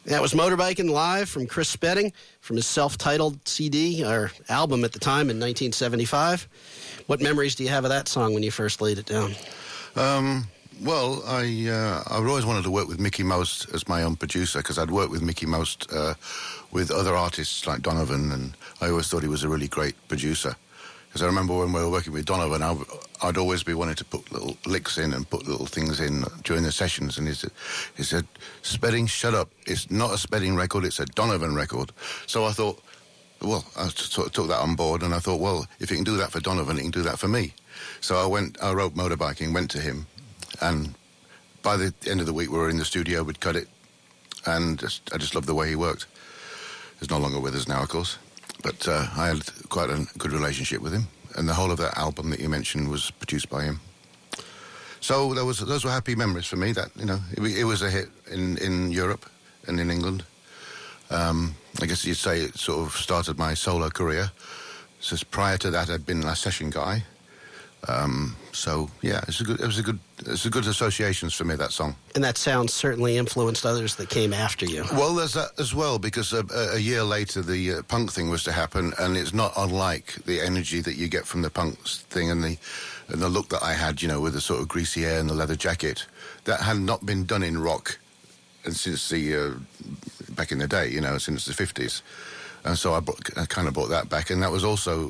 That was Motorbiking Live from Chris Spedding from his self-titled CD, or album at the time, in 1975. What memories do you have of that song when you first laid it down? Well, I've always wanted to work with Mickey Most as my own producer, because I'd worked with Mickey Most with other artists like Donovan, and I always thought he was a really great producer. Because I remember when we were working with Donovan, I'd always be wanting to put little licks in and put little things in during the sessions, and he said, Spedding, shut up. It's not a Spedding record, it's a Donovan record. So I thought, well, I sort of took that on board, and I thought, well, if he can do that for Donovan, he can do that for me. So I wrote Motorbiking, went to him, and by the end of the week we were in the studio, we'd cut it, and I just loved the way he worked. He's no longer with us now, of course, but I had quite a good relationship with him, and the whole of that album that you mentioned was produced by him. So those were happy memories for me. That, you know, it was a hit in Europe and in England. I guess you'd say it sort of started my solo career. So prior to that, I'd been a session guy. So yeah, it was a good associations for me, that song. And that sound certainly influenced others that came after you. Well, there's that as well, because a year later the punk thing was to happen, and it's not unlike the energy that you get from the punk thing and the look that I had, you know, with the sort of greasy hair and the leather jacket. That had not been done in rock since back in the day, you know, since the 50s. And so I kind of brought that back, and that was also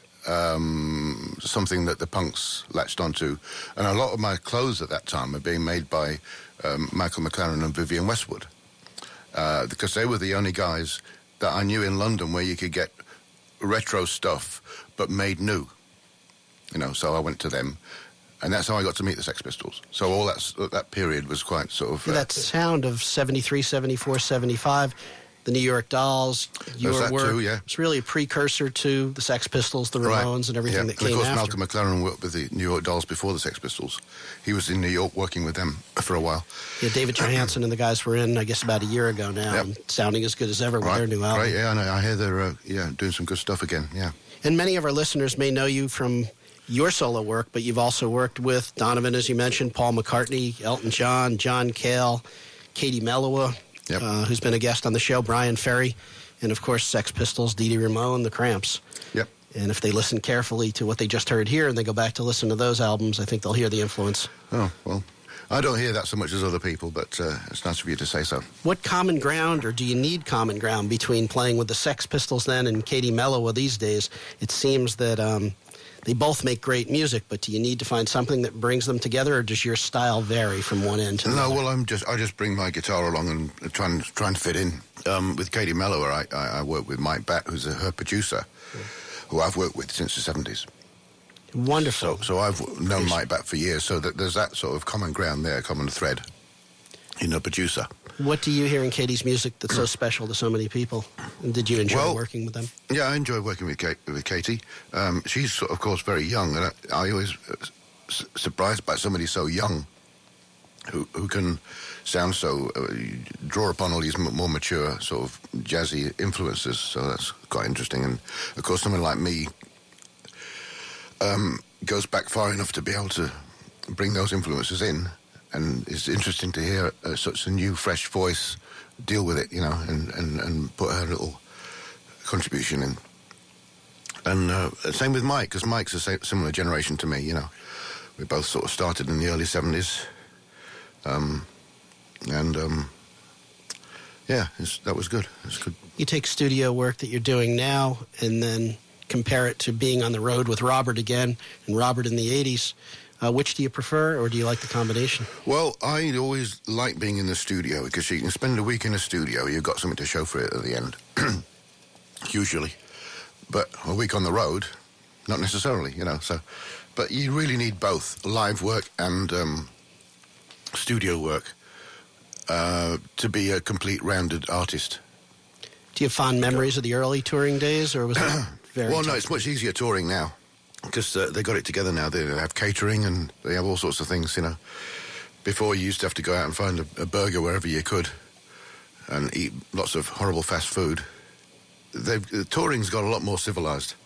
something that the punks latched onto. And a lot of my clothes at that time were being made by Michael McLaren and Vivienne Westwood, because they were the only guys that I knew in London where you could get retro stuff but made new, you know. So I went to them, and that's how I got to meet the Sex Pistols. So all that period was quite sort of that sound of 73, 74, 75, the New York Dolls, your work. Too, yeah. It's really a precursor to the Sex Pistols, the Ramones, and everything that came after. Of course, Malcolm McLaren worked with the New York Dolls before the Sex Pistols. He was in New York working with them for a while. Yeah, David Johansen and the guys were in, I guess, about a year ago now, and sounding as good as ever with their new album. Right, yeah, I hear they're doing some good stuff again, yeah. And many of our listeners may know you from your solo work, but you've also worked with Donovan, as you mentioned, Paul McCartney, Elton John, John Cale, Katie Melua, who's been a guest on the show, Brian Ferry, and, of course, Sex Pistols, Dee Dee Ramone, The Cramps. Yep. And if they listen carefully to what they just heard here and they go back to listen to those albums, I think they'll hear the influence. Oh, well, I don't hear that so much as other people, but it's nice of you to say so. What common ground, or do you need common ground, between playing with the Sex Pistols then and Katie Melua these days? It seems that they both make great music, but do you need to find something that brings them together, or does your style vary from one end to the other? No, well, I just bring my guitar along and try and fit in. With Katie Melua, I work with Mike Batt, who's her producer, who I've worked with since the 70s. Wonderful. So I've known Mike Batt for years, so that there's that sort of common ground there, common thread in a producer. What do you hear in Katie's music that's so special to so many people? And did you enjoy working with them? Yeah, I enjoy working with Katie. She's, of course, very young, and I always surprised by somebody so young who can sound so, draw upon all these more mature sort of jazzy influences, so that's quite interesting. And, of course, someone like me goes back far enough to be able to bring those influences in. And it's interesting to hear such a new, fresh voice deal with it, you know, and put her little contribution in. And same with Mike, because Mike's a similar generation to me, you know. We both sort of started in the early 70s. That was good. It was good. You take studio work that you're doing now and then compare it to being on the road with Robert again, and Robert in the 80s. Which do you prefer, or do you like the combination? Well, I always like being in the studio, because you can spend a week in the studio, you've got something to show for it at the end, usually. But a week on the road, not necessarily, you know. So, but you really need both live work and studio work to be a complete rounded artist. Do you have fond memories of the early touring days, or was it very Well, no, tough? it's much easier touring now, because they got it together now. They have catering and they have all sorts of things, you know. Before, you used to have to go out and find a burger wherever you could and eat lots of horrible fast food. The touring's got a lot more civilized.